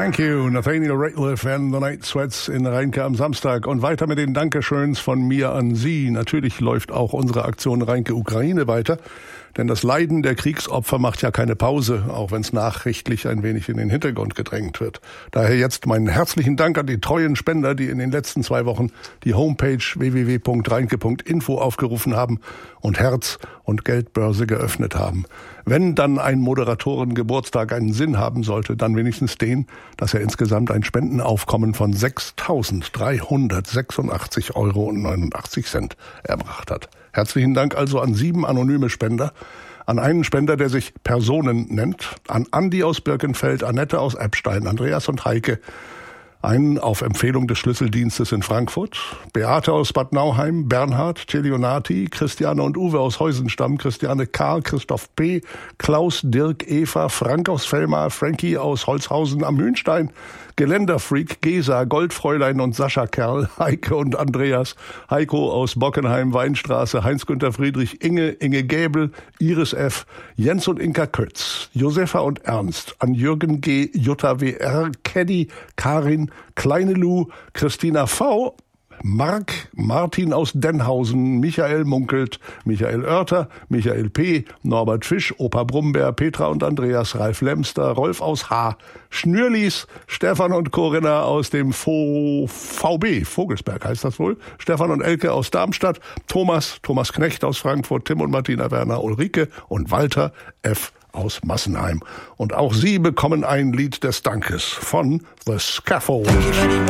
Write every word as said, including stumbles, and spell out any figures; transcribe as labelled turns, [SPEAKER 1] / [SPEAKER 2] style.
[SPEAKER 1] Thank you, Nathaniel Rateliff and the Night Sweats in Rheinke am Samstag. Und weiter mit den Dankeschöns von mir an Sie. Natürlich läuft auch unsere Aktion Rheinke Ukraine weiter. Denn das Leiden der Kriegsopfer macht ja keine Pause, auch wenn es nachrichtlich ein wenig in den Hintergrund gedrängt wird. Daher jetzt meinen herzlichen Dank an die treuen Spender, die in den letzten zwei Wochen die Homepage w w w punkt rheinke punkt info aufgerufen haben und Herz- und Geldbörse geöffnet haben. Wenn dann ein Moderatorengeburtstag einen Sinn haben sollte, dann wenigstens den, dass er insgesamt ein Spendenaufkommen von sechstausenddreihundertsechsundachtzig Euro und neunundachtzig Cent erbracht hat. Herzlichen Dank also an sieben anonyme Spender, an einen Spender, der sich Personen nennt, an Andi aus Birkenfeld, Annette aus Eppstein, Andreas und Heike, einen auf Empfehlung des Schlüsseldienstes in Frankfurt, Beate aus Bad Nauheim, Bernhard, Celionati, Christiane und Uwe aus Heusenstamm, Christiane K., Christoph P., Klaus, Dirk, Eva, Frank aus Fellmar, Frankie aus Holzhausen am Hühnstein, Geländerfreak, Gesa, Goldfräulein und Sascha Kerl, Heike und Andreas, Heiko aus Bockenheim, Weinstraße, Heinz-Günther Friedrich, Inge, Inge Gäbel, Iris F., Jens und Inka Kötz, Josefa und Ernst, an Jürgen G., Jutta W R., Caddy, Karin, Kleine Lu, Christina V., Mark, Martin aus Denhausen, Michael Munkelt, Michael Oerter, Michael P., Norbert Fisch, Opa Brumberg, Petra und Andreas, Ralf Lemster, Rolf aus H., Schnürlis, Stefan und Corinna aus dem V B, Vogelsberg heißt das wohl, Stefan und Elke aus Darmstadt, Thomas, Thomas Knecht aus Frankfurt, Tim und Martina Werner, Ulrike und Walter F. aus Massenheim. Und auch Sie bekommen ein Lied des Dankes von The Scaffold.